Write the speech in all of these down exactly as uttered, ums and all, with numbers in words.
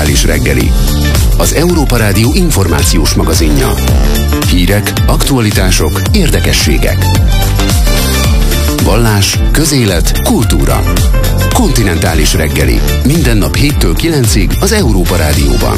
Kontinentális reggeli. Az Európa Rádió információs magazinja. Hírek, aktualitások, érdekességek. Vallás, közélet, kultúra. Kontinentális reggeli. Minden nap héttől kilencig az Európa Rádióban.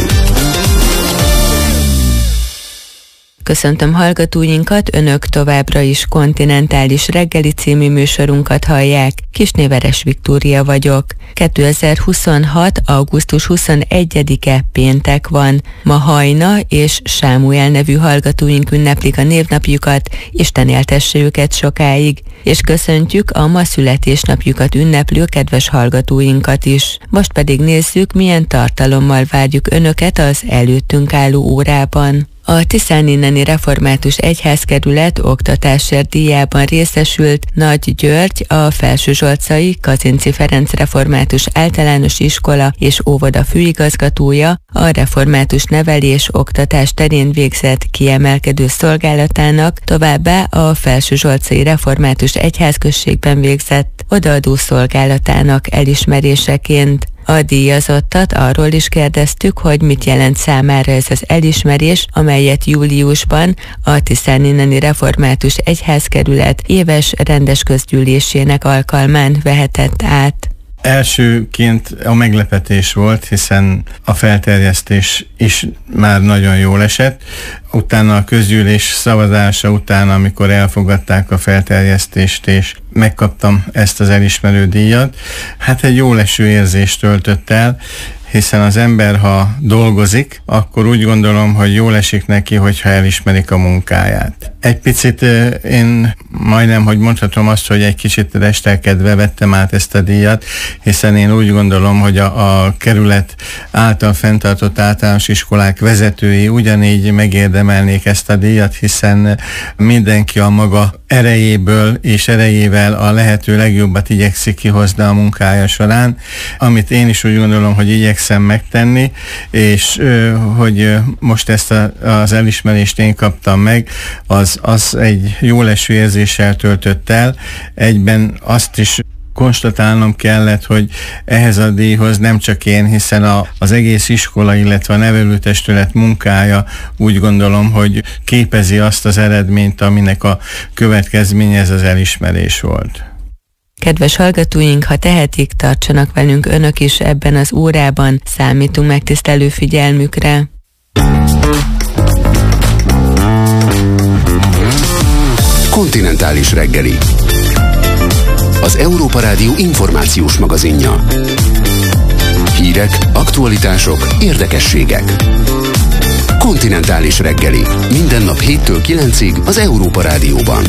Köszöntöm hallgatóinkat, önök továbbra is Kontinentális reggeli című műsorunkat hallják. Kisnéveres Viktória vagyok. kétezer-huszonhat. augusztus huszonegyedike péntek van. Ma Hajna és Sámuel nevű hallgatóink ünneplik a névnapjukat, Isten éltesse őket sokáig. És köszöntjük a ma születésnapjukat ünneplő kedves hallgatóinkat is. Most pedig nézzük, milyen tartalommal várjuk önöket az előttünk álló órában. A Tiszáninneni Református Egyházkerület oktatásért díjában részesült Nagy György, a Felsőzsolcai Kazinczy Ferenc Református Általános Iskola és Óvoda főigazgatója a református nevelés oktatás terén végzett kiemelkedő szolgálatának, továbbá a Felsőzsolcai Református Egyházközségben végzett odaadó szolgálatának elismeréseként. A díjazottat arról is kérdeztük, hogy mit jelent számára ez az elismerés, amelyet júliusban a Tiszáninneni Református Egyházkerület éves rendes közgyűlésének alkalmán vehetett át. Elsőként a meglepetés volt, hiszen a felterjesztés is már nagyon jól esett. Utána a közgyűlés szavazása után, amikor elfogadták a felterjesztést, és megkaptam ezt az elismerő díjat, hát egy jól eső érzést töltött el, hiszen az ember, ha dolgozik, akkor úgy gondolom, hogy jól esik neki, hogyha elismerik a munkáját. Egy picit én majdnem, hogy mondhatom azt, hogy egy kicsit restelkedve vettem át ezt a díjat, hiszen én úgy gondolom, hogy a, a kerület által fenntartott általános iskolák vezetői ugyanígy megérdemelnék ezt a díjat, hiszen mindenki a maga erejéből és erejével a lehető legjobbat igyekszik kihozni a munkája során, amit én is úgy gondolom, hogy igyekszem megtenni, és hogy most ezt a, az elismerést én kaptam meg, az az egy jól eső érzéssel töltött el. Egyben azt is konstatálnom kellett, hogy ehhez a díjhoz nem csak én, hiszen a, az egész iskola, illetve a nevelőtestület munkája úgy gondolom, hogy képezi azt az eredményt, aminek a következménye ez az elismerés volt. Kedves hallgatóink, ha tehetik, tartsanak velünk önök is ebben az órában, számítunk megtisztelő figyelmükre. Kontinentális reggeli. Az Európa Rádió információs magazinja. Hírek, aktualitások, érdekességek. Kontinentális reggeli. Minden nap héttől kilencig az Európa Rádióban.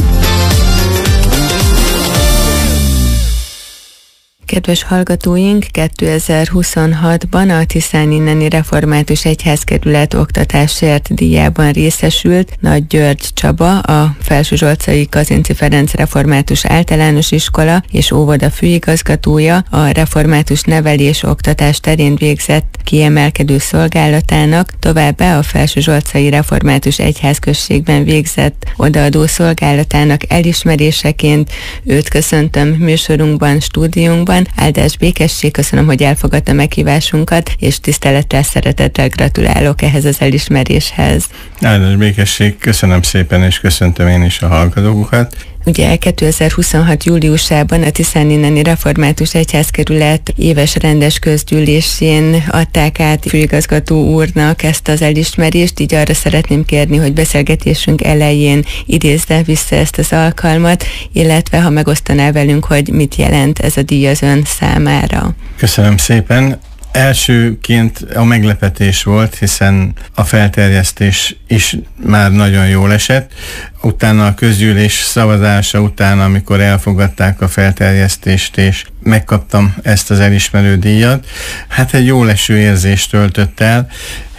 Kedves hallgatóink, kétezer-huszonhatban a Tiszáninneni Református Egyházkerület oktatásért díjában részesült Nagy György Csaba, a Felsőzsolcai Kazinczy Ferenc Református Általános Iskola és Óvoda főigazgatója a református nevelés oktatás terén végzett kiemelkedő szolgálatának, továbbá a Felsőzsolcai Református Egyházközségben végzett odaadó szolgálatának elismeréseként. Őt köszöntöm műsorunkban, stúdiónkban. Áldás békesség, köszönöm, hogy elfogadta meghívásunkat, és tisztelettel, szeretettel gratulálok ehhez az elismeréshez. Áldás békesség, köszönöm szépen, és köszöntöm én is a hallgatókat. Ugye kétezer-huszonhat. júliusában a Tiszáninneni Református Egyházkerület éves rendes közgyűlésén adták át főigazgató úrnak ezt az elismerést, így arra szeretném kérni, hogy beszélgetésünk elején idézze vissza ezt az alkalmat, illetve ha megosztaná velünk, hogy mit jelent ez a díj az ön számára. Köszönöm szépen. Elsőként a meglepetés volt, hiszen a felterjesztés is már nagyon jól esett. Utána a közgyűlés szavazása után, amikor elfogadták a felterjesztést, és megkaptam ezt az elismerő díjat, hát egy jól eső érzést töltött el,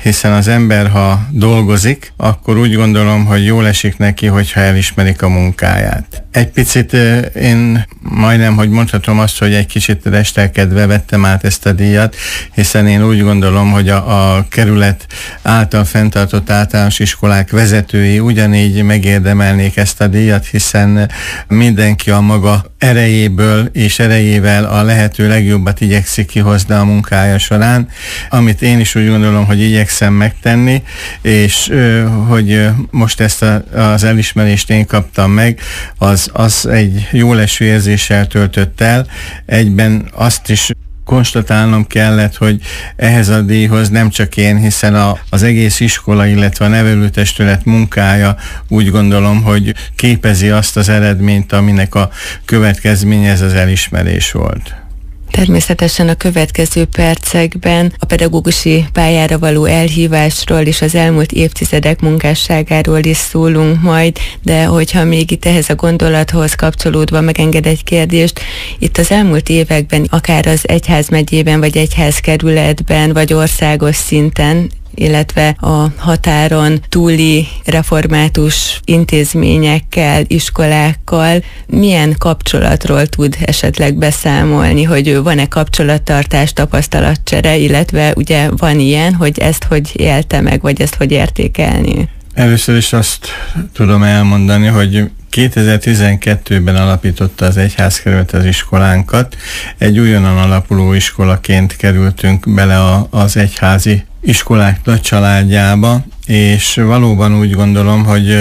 hiszen az ember, ha dolgozik, akkor úgy gondolom, hogy jól esik neki, hogyha elismerik a munkáját. Egy picit én majdnem, hogy mondhatom azt, hogy egy kicsit restelkedve vettem át ezt a díjat, hiszen én úgy gondolom, hogy a, a kerület által fenntartott általános iskolák vezetői ugyanígy megérdemelnék ezt a díjat, hiszen mindenki a maga erejéből és erejével a lehető legjobbat igyekszik kihozni a munkája során, amit én is úgy gondolom, hogy igyekszem megtenni, és hogy most ezt a, az elismerést én kaptam meg, az, az egy jóleső érzéssel töltött el, egyben azt is konstatálnom kellett, hogy ehhez a díjhoz nem csak én, hiszen a, az egész iskola, illetve a nevelőtestület munkája úgy gondolom, hogy képezi azt az eredményt, aminek a következménye ez az elismerés volt. Természetesen a következő percekben a pedagógusi pályára való elhívásról és az elmúlt évtizedek munkásságáról is szólunk majd, de hogyha még itt ehhez a gondolathoz kapcsolódva megenged egy kérdést, itt az elmúlt években akár az egyházmegyében, vagy egyházkerületben, vagy országos szinten, illetve a határon túli református intézményekkel, iskolákkal milyen kapcsolatról tud esetleg beszámolni, hogy van-e kapcsolattartás, tapasztalatcsere, illetve ugye van ilyen, hogy ezt hogy élte meg, vagy ezt hogy értékelni? Először is azt tudom elmondani, hogy kétezer-tizenkettőben alapította az egyházkerület az iskolánkat. Egy újonnan alapuló iskolaként kerültünk bele a, az egyházi iskolák nagy családjába, és valóban úgy gondolom, hogy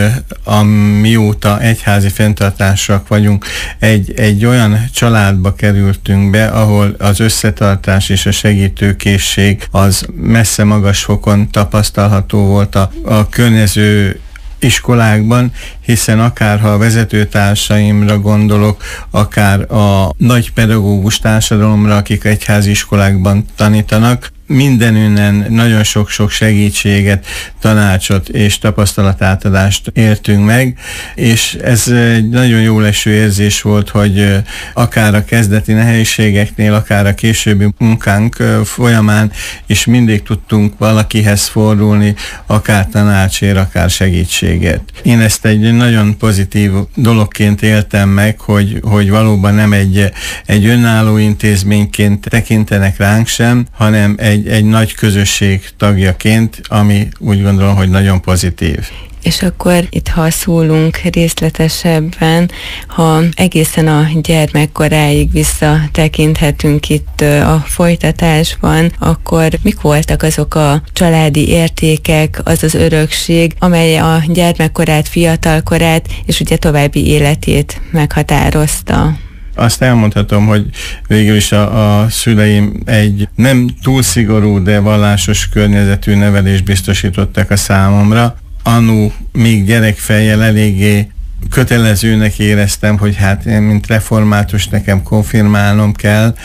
amióta egyházi fenntartások vagyunk, egy, egy olyan családba kerültünk be, ahol az összetartás és a segítőkészség az messze magas fokon tapasztalható volt a, a környező iskolákban, hiszen akár ha a vezetőtársaimra gondolok, akár a nagy pedagógus társadalomra, akik egyházi iskolákban tanítanak, mindenünnen nagyon sok-sok segítséget, tanácsot és tapasztalatátadást éltünk meg, és ez egy nagyon jó leső érzés volt, hogy akár a kezdeti nehézségeknél, akár a későbbi munkánk folyamán is mindig tudtunk valakihez fordulni, akár tanácsért, akár segítséget. Én ezt egy nagyon pozitív dologként éltem meg, hogy, hogy valóban nem egy, egy önálló intézményként tekintenek ránk sem, hanem egy Egy, egy nagy közösség tagjaként, ami úgy gondolom, hogy nagyon pozitív. És akkor itt, ha szólunk részletesebben, ha egészen a gyermekkoráig visszatekinthetünk itt a folytatásban, akkor mik voltak azok a családi értékek, az az örökség, amely a gyermekkorát, fiatalkorát és ugye további életét meghatározta? Azt elmondhatom, hogy végül is a, a szüleim egy nem túl szigorú, de vallásos környezetű nevelést biztosítottak a számomra. Annu még gyerekfejjel eléggé kötelezőnek éreztem, hogy hát én, mint református, nekem konfirmálnom kell,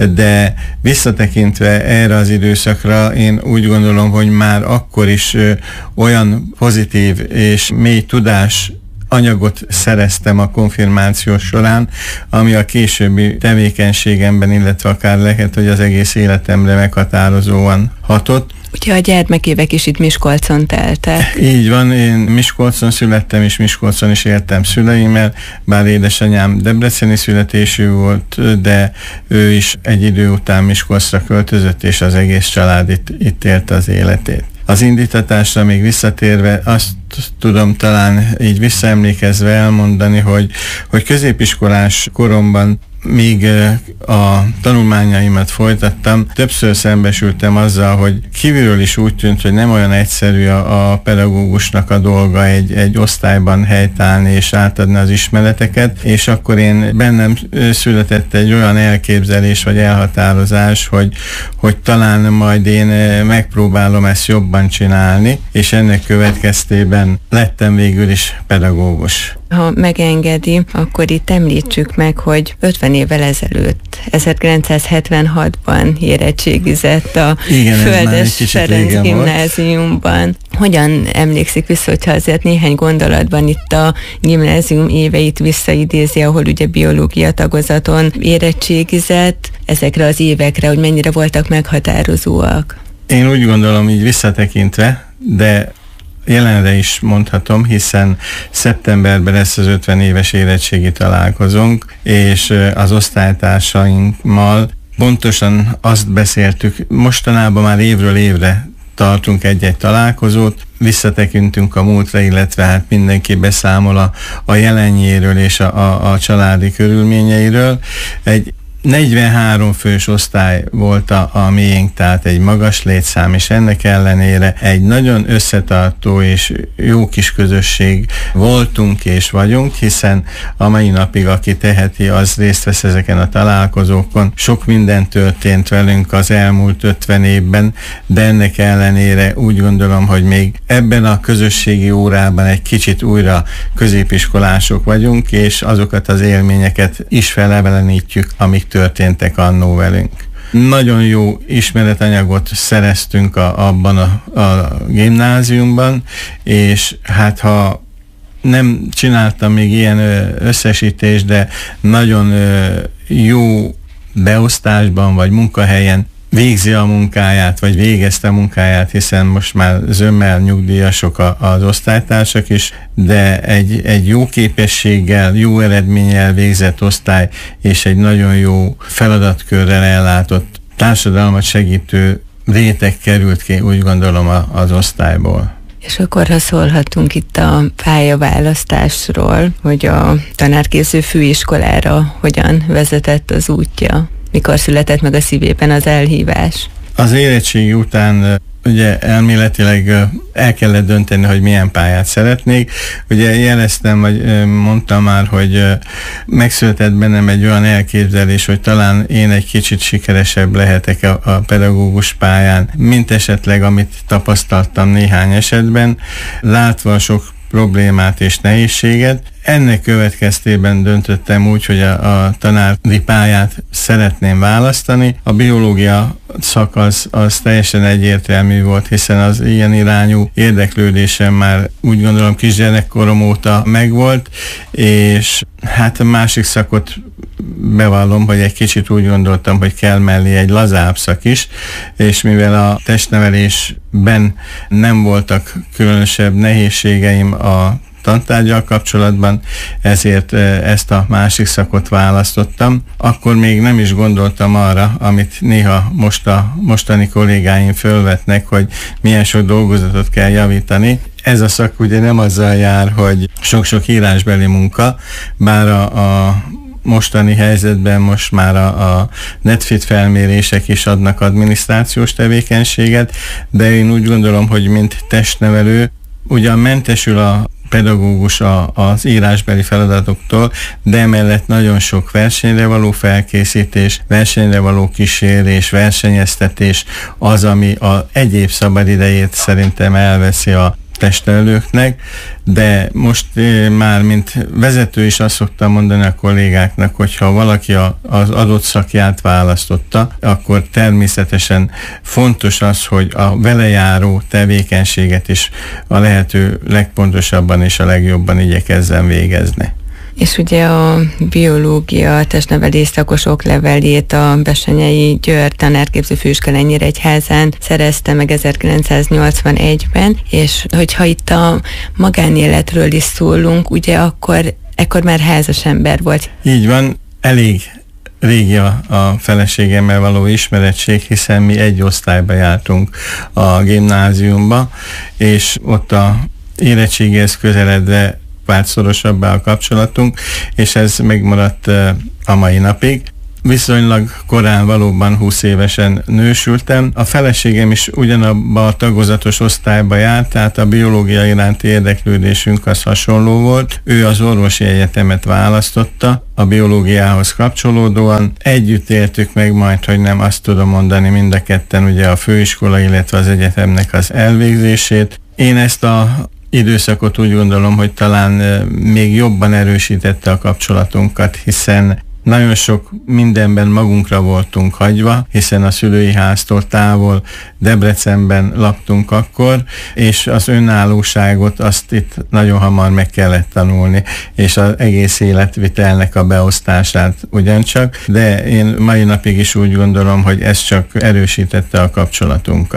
de visszatekintve erre az időszakra én úgy gondolom, hogy már akkor is ö, olyan pozitív és mély tudás anyagot szereztem a konfirmáció során, ami a későbbi tevékenységemben, illetve akár lehet, hogy az egész életemre meghatározóan hatott. Ugye a gyermekévek is itt Miskolcon teltek. Így van, én Miskolcon születtem, és Miskolcon is éltem szüleimmel, bár édesanyám debreceni születésű volt, de ő is egy idő után Miskolcra költözött, és az egész család itt, itt élte az életét. Az indítatásra még visszatérve azt tudom talán így visszaemlékezve elmondani, hogy, hogy középiskolás koromban míg a tanulmányaimat folytattam, többször szembesültem azzal, hogy kívülről is úgy tűnt, hogy nem olyan egyszerű a, a pedagógusnak a dolga egy, egy osztályban helytállni és átadni az ismereteket, és akkor én bennem született egy olyan elképzelés vagy elhatározás, hogy, hogy talán majd én megpróbálom ezt jobban csinálni, és ennek következtében lettem végül is pedagógus. Ha megengedi, akkor itt említsük meg, hogy ötven évvel ezelőtt, ezerkilencszázhetvenhatban érettségizett a Igen, Földes Ferenc gimnáziumban. Hogyan emlékszik vissza, hogyha azért néhány gondolatban itt a gimnázium éveit visszaidézi, ahol ugye biológia tagozaton érettségizett, ezekre az évekre, hogy mennyire voltak meghatározóak? Én úgy gondolom, így visszatekintve, de jelenre is mondhatom, hiszen szeptemberben lesz az ötven éves érettségi találkozónk, és az osztálytársaimmal pontosan azt beszéltük, mostanában már évről évre tartunk egy-egy találkozót, visszatekintünk a múltra, illetve hát mindenki beszámol a, a jelenjéről és a, a, a családi körülményeiről. Egy negyvenhárom fős osztály volt a, a miénk, tehát egy magas létszám, és ennek ellenére egy nagyon összetartó és jó kis közösség voltunk és vagyunk, hiszen a mai napig, aki teheti, az részt vesz ezeken a találkozókon. Sok minden történt velünk az elmúlt ötven évben, de ennek ellenére úgy gondolom, hogy még ebben a közösségi órában egy kicsit újra középiskolások vagyunk, és azokat az élményeket is felevelenítjük, amik történtek annó velünk. Nagyon jó ismeretanyagot szereztünk a, abban a, a gimnáziumban, és hát ha nem csináltam még ilyen összesítést, de nagyon jó beosztásban vagy munkahelyen végzi a munkáját, vagy végezte a munkáját, hiszen most már zömmel nyugdíjasok a, az osztálytársak is, de egy, egy jó képességgel, jó eredménnyel végzett osztály, és egy nagyon jó feladatkörrel ellátott társadalmat segítő réteg került ki, úgy gondolom, a, az osztályból. És akkor, ha szólhatunk itt a pályaválasztásról, hogy a tanárképző főiskolára hogyan vezetett az útja? Mikor született meg a szívében az elhívás? Az érettségi után ugye elméletileg el kellett dönteni, hogy milyen pályát szeretnék. Ugye jeleztem, vagy mondtam már, hogy megszületett bennem egy olyan elképzelés, hogy talán én egy kicsit sikeresebb lehetek a, a pedagógus pályán, mint esetleg amit tapasztaltam néhány esetben, látva a sok problémát és nehézséget. Ennek következtében döntöttem úgy, hogy a, a tanári pályát szeretném választani. A biológia szak az, az teljesen egyértelmű volt, hiszen az ilyen irányú érdeklődésem már úgy gondolom kisgyerekkorom óta megvolt, és hát a másik szakot bevallom, hogy egy kicsit úgy gondoltam, hogy kell mellé egy lazább szak is, és mivel a testnevelésben nem voltak különösebb nehézségeim a tantárgyal kapcsolatban, ezért ezt a másik szakot választottam. Akkor még nem is gondoltam arra, amit néha most a mostani kollégáim fölvetnek, hogy milyen sok dolgozatot kell javítani. Ez a szak ugye nem azzal jár, hogy sok-sok írásbeli munka, bár a, a mostani helyzetben most már a, a Netfit felmérések is adnak adminisztrációs tevékenységet, de én úgy gondolom, hogy mint testnevelő ugyan mentesül a pedagógus a, az írásbeli feladatoktól, de emellett nagyon sok versenyre való felkészítés, versenyre való kísérés, versenyeztetés az, ami az egyéb szabadidejét szerintem elveszi a testnevelőknek, de most eh, már mint vezető is azt szoktam mondani a kollégáknak, hogyha valaki a, az adott szakját választotta, akkor természetesen fontos az, hogy a vele járó tevékenységet is a lehető legpontosabban és a legjobban igyekezzen végezni. És ugye a biológia testnevelés szakos oklevelét a Bessenyei György Tanárképző Főiskola Nyíregyházán szerezte meg ezerkilencszáznyolcvanegyben, és hogyha itt a magánéletről is szólunk, ugye akkor ekkor már házas ember volt. Így van, elég régi a, a feleségemmel való ismerettség, hiszen mi egy osztályba jártunk a gimnáziumba, és ott a érettséghez közeledve vált szorosabbá a kapcsolatunk, és ez megmaradt a mai napig. Viszonylag korán, valóban húsz évesen nősültem. A feleségem is ugyanabba a tagozatos osztályba járt, tehát a biológia iránti érdeklődésünk az hasonló volt. Ő az orvosi egyetemet választotta, a biológiához kapcsolódóan. Együtt éltük meg majd, hogy nem azt tudom mondani, mind a ketten ugye a főiskola, illetve az egyetemnek az elvégzését. Én ezt a időszakot úgy gondolom, hogy talán még jobban erősítette a kapcsolatunkat, hiszen nagyon sok mindenben magunkra voltunk hagyva, hiszen a szülői háztól távol Debrecenben laktunk akkor, és az önállóságot azt itt nagyon hamar meg kellett tanulni, és az egész életvitelnek a beosztását ugyancsak, de én mai napig is úgy gondolom, hogy ez csak erősítette a kapcsolatunkat.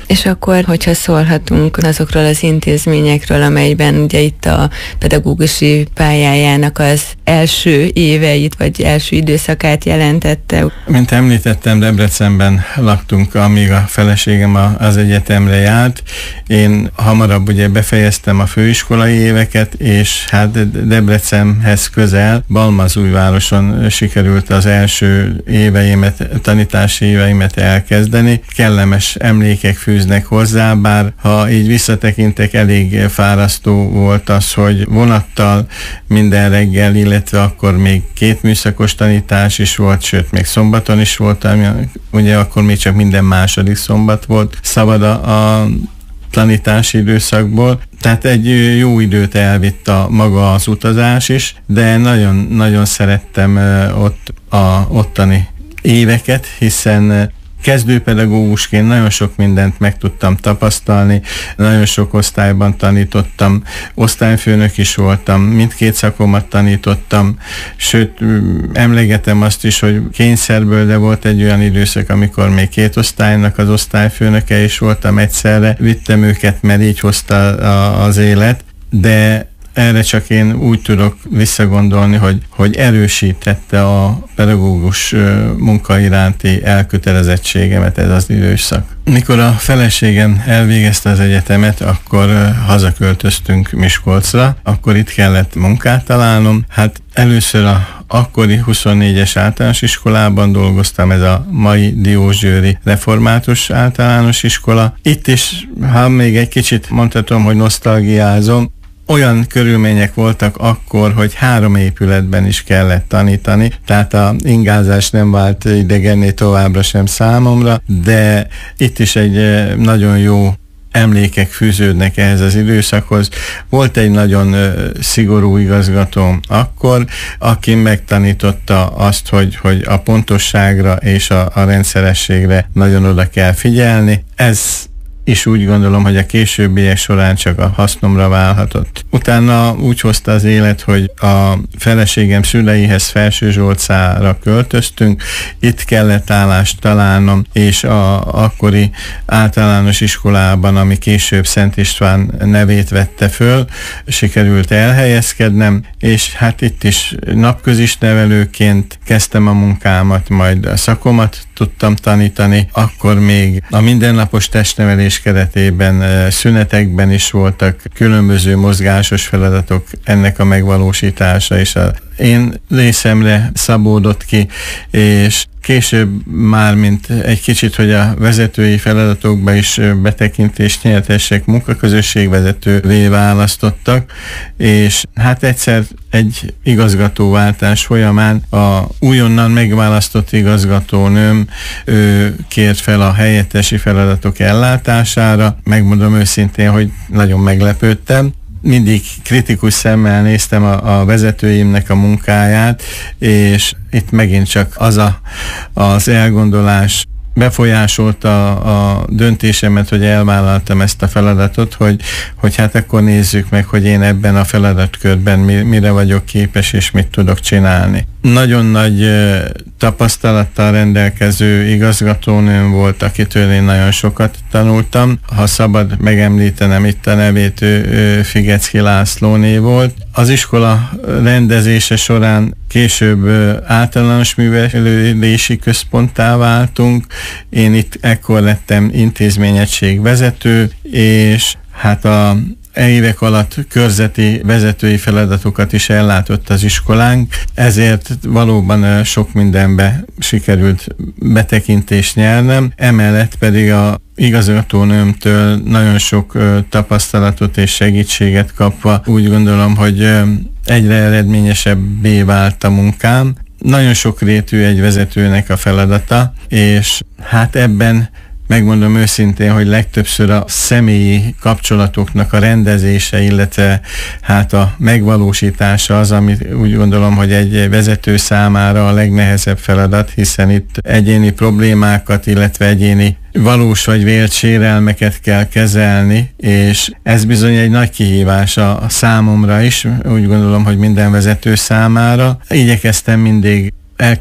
És akkor, hogyha szólhatunk azokról az intézményekről, amelyben ugye itt a pedagógusi pályájának az első éveit, vagy első időszakát jelentette. Mint említettem, Debrecenben laktunk, amíg a feleségem az egyetemre járt. Én hamarabb ugye befejeztem a főiskolai éveket, és hát Debrecenhez közel, Balmazújvároson sikerült az első éveimet, tanítási éveimet elkezdeni. Kellemes emlékek fűznek hozzá, bár ha így visszatekintek, elég fárasztó volt az, hogy vonattal minden reggel, illetve akkor még két műszakos tanítás is volt, sőt, még szombaton is volt, ami ugye akkor még csak minden második szombat volt szabad a, a tanítási időszakból. Tehát egy jó időt elvitt a maga az utazás is, de nagyon, nagyon szerettem ott a ottani éveket, hiszen kezdőpedagógusként nagyon sok mindent meg tudtam tapasztalni, nagyon sok osztályban tanítottam, osztályfőnök is voltam, mindkét szakomat tanítottam, sőt, emlegetem azt is, hogy kényszerből, de volt egy olyan időszak, amikor még két osztálynak az osztályfőnöke is voltam egyszerre, vittem őket, mert így hozta az élet, de erre csak én úgy tudok visszagondolni, hogy, hogy erősítette a pedagógus munka iránti elkötelezettségemet ez az időszak. Mikor a feleségem elvégezte az egyetemet, akkor hazaköltöztünk Miskolcra, akkor itt kellett munkát találnom. Hát először a akkori huszonnégyes általános iskolában dolgoztam, ez a mai Diósgyőri Református Általános Iskola. Itt is, ha még egy kicsit mondhatom, hogy nosztalgiázom, olyan körülmények voltak akkor, hogy három épületben is kellett tanítani, tehát a ingázás nem vált idegenné továbbra sem számomra, de itt is egy nagyon jó emlékek fűződnek ehhez az időszakhoz. Volt egy nagyon szigorú igazgatóm akkor, aki megtanította azt, hogy, hogy a pontosságra és a, a rendszerességre nagyon oda kell figyelni. Ez és úgy gondolom, hogy a későbbiek során csak a hasznomra válhatott. Utána úgy hozta az élet, hogy a feleségem szüleihez Felsőzsolcára költöztünk, itt kellett állást találnom, és a akkori általános iskolában, ami később Szent István nevét vette föl, sikerült elhelyezkednem, és hát itt is napközis nevelőként kezdtem a munkámat, majd a szakomat tudtam tanítani, akkor még a mindennapos testnevelés keretében szünetekben is voltak különböző mozgásos feladatok, ennek a megvalósítása, és a én részemre szabódott ki, és később már, mint egy kicsit, hogy a vezetői feladatokba is betekintést nyertessek, munkaközösségvezetővé választottak, és hát egyszer egy igazgatóváltás folyamán a újonnan megválasztott igazgatónőm, ő kért fel a helyettesi feladatok ellátására. Megmondom őszintén, hogy nagyon meglepődtem. Mindig kritikus szemmel néztem a, a vezetőimnek a munkáját, és itt megint csak az a, az elgondolás befolyásolta a, a döntésemet, hogy elvállaltam ezt a feladatot, hogy, hogy hát akkor nézzük meg, hogy én ebben a feladatkörben mi, mire vagyok képes, és mit tudok csinálni. Nagyon nagy uh, tapasztalattal rendelkező igazgatónőm volt, akitől én nagyon sokat tanultam. Ha szabad megemlítenem itt a nevét, ő, ő Figecki Lászlóné volt. Az iskola rendezése során később uh, általános művelési központtá váltunk. Én itt ekkor lettem intézményegységvezető, és hát a évek alatt körzeti vezetői feladatokat is ellátott az iskolánk, ezért valóban sok mindenbe sikerült betekintést nyernem, emellett pedig a igazgatónőmtől nagyon sok tapasztalatot és segítséget kapva úgy gondolom, hogy egyre eredményesebbé vált a munkám. Nagyon sokrétű egy vezetőnek a feladata, és hát ebben megmondom őszintén, hogy legtöbbször a személyi kapcsolatoknak a rendezése, illetve hát a megvalósítása az, amit úgy gondolom, hogy egy vezető számára a legnehezebb feladat, hiszen itt egyéni problémákat, illetve egyéni valós vagy vélt sérelmeket kell kezelni, és ez bizony egy nagy kihívás a számomra is, úgy gondolom, hogy minden vezető számára. Igyekeztem mindig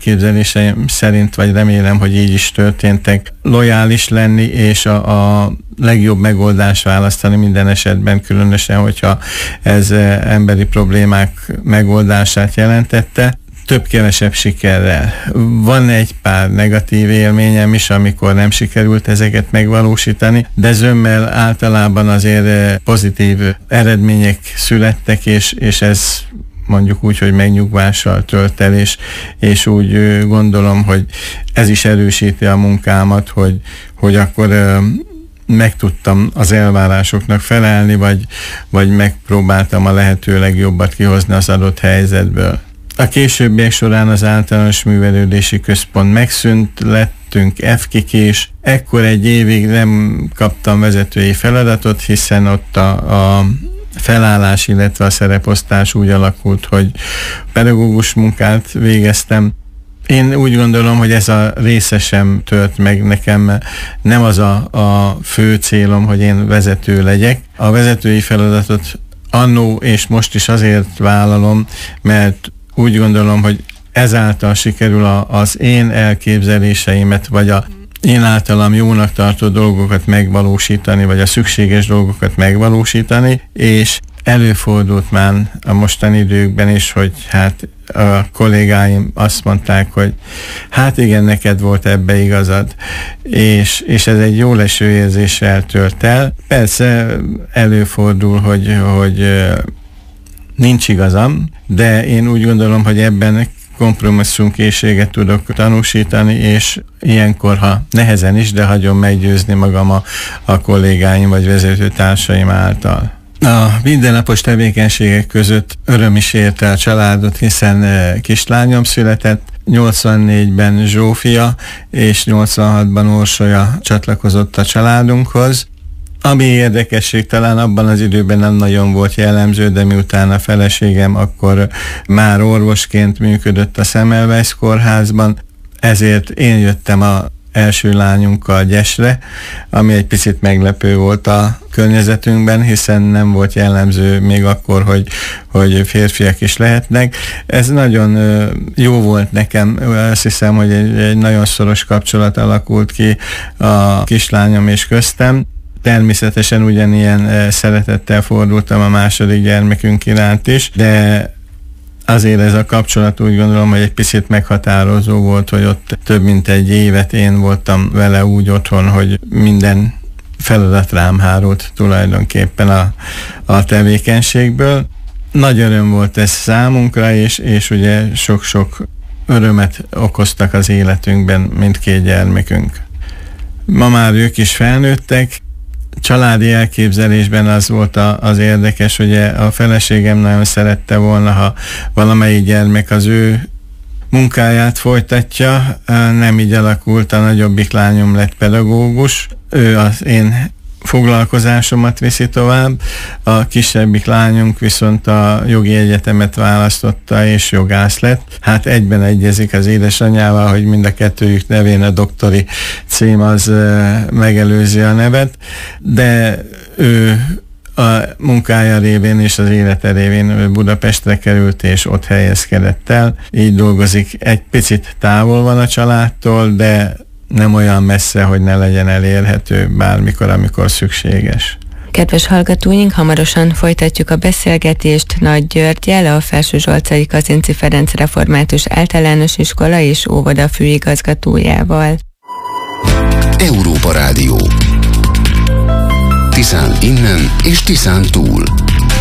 elképzeléseim szerint, vagy remélem, hogy így is történtek, lojális lenni, és a, a legjobb megoldást választani minden esetben, különösen, hogyha ez emberi problémák megoldását jelentette. Több-kevesebb sikerrel. Van egy pár negatív élményem is, amikor nem sikerült ezeket megvalósítani, de zömmel általában azért pozitív eredmények születtek, és, és ez mondjuk úgy, hogy megnyugvással tölt el, és, és úgy gondolom, hogy ez is erősíti a munkámat, hogy, hogy akkor meg tudtam az elvárásoknak felelni, vagy, vagy megpróbáltam a lehető legjobbat kihozni az adott helyzetből. A későbbiek során az általános művelődési központ megszűnt, lettünk ef kik is. Ekkor egy évig nem kaptam vezetői feladatot, hiszen ott a, a felállás, illetve a szereposztás úgy alakult, hogy pedagógus munkát végeztem. Én úgy gondolom, hogy ez a része sem tört meg nekem, nem az a, a fő célom, hogy én vezető legyek. A vezetői feladatot annó és most is azért vállalom, mert úgy gondolom, hogy ezáltal sikerül a, az én elképzeléseimet, vagy a én általam jónak tartó dolgokat megvalósítani, vagy a szükséges dolgokat megvalósítani, és előfordult már a mostani időkben is, hogy hát a kollégáim azt mondták, hogy hát igen, neked volt ebbe igazad, és, és ez egy jó leső érzéssel tölt el. Persze előfordul, hogy, hogy nincs igazam, de én úgy gondolom, hogy ebben kompromisszumkészséget tudok tanúsítani, és ilyenkor, ha nehezen is, de hagyom meggyőzni magam a, a kollégáim vagy vezetőtársaim által. A mindennapos tevékenységek között öröm is érte a családot, hiszen kislányom született, nyolcvannégyben Zsófia és nyolcvanhatban Orsolya csatlakozott a családunkhoz. Ami érdekesség, talán abban az időben nem nagyon volt jellemző, de miután a feleségem akkor már orvosként működött a Semmelweis kórházban, ezért én jöttem a első lányunkkal Gyesre, ami egy picit meglepő volt a környezetünkben, hiszen nem volt jellemző még akkor, hogy, hogy férfiak is lehetnek. Ez nagyon jó volt nekem, azt hiszem, hogy egy, egy nagyon szoros kapcsolat alakult ki a kislányom és köztem. Természetesen ugyanilyen szeretettel fordultam a második gyermekünk iránt is, de azért ez a kapcsolat úgy gondolom, hogy egy picit meghatározó volt, hogy ott több mint egy évet én voltam vele úgy otthon, hogy minden feladat rám hárult tulajdonképpen a, a tevékenységből. Nagy öröm volt ez számunkra, és, és ugye sok-sok örömet okoztak az életünkben mindkét gyermekünk. Ma már ők is felnőttek. Családi elképzelésben az volt a, az érdekes, hogy a feleségem nagyon szerette volna, ha valamelyik gyermek az ő munkáját folytatja. Nem így alakult, a nagyobbik lányom lett pedagógus, ő az én foglalkozásomat viszi tovább, a kisebbik lányunk viszont a jogi egyetemet választotta és jogász lett. Hát egyben egyezik az édesanyjával, hogy mind a kettőjük nevén a doktori cím az megelőzi a nevet, de ő a munkája révén és az élete révén Budapestre került és ott helyezkedett el. Így dolgozik, egy picit távol van a családtól, de nem olyan messze, hogy ne legyen elérhető bármikor, amikor szükséges. Kedves hallgatóink, hamarosan folytatjuk a beszélgetést Nagy Györggyel, a Felsőzsolcai Kazinczy Ferenc Református Általános Iskola és Óvoda főigazgatójával. Európa Rádió. Tiszán innen és Tiszán túl.